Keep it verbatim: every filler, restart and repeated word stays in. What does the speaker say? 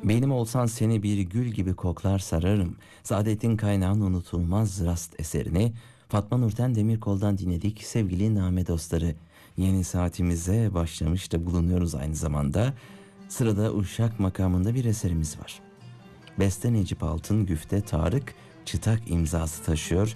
Benim olsan seni bir gül gibi koklar sararım. Saadettin Kaynağ'ın unutulmaz rast eserini Fatma Nurten Demirkol'dan dinledik sevgili Name dostları. Yeni saatimize başlamış da bulunuyoruz aynı zamanda. Sırada Uşak makamında bir eserimiz var. Beste Necip Altın, güfte Tarık Çıtak imzası taşıyor.